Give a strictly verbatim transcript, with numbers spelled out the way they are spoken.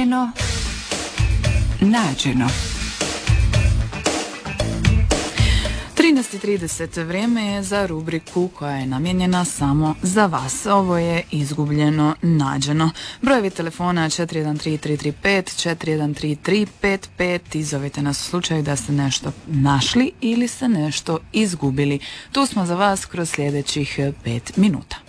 Izgubljeno, nađeno. trinaest i trideset vrijeme je za rubriku koja je namijenjena samo za vas. Ovo je Izgubljeno, nađeno. Brojevi telefona četiri jedan tri tri tri pet, četiri jedan tri tri pet pet i zovite nas u slučaju da ste nešto našli ili ste nešto izgubili. Tu smo za vas kroz sljedećih pet minuta.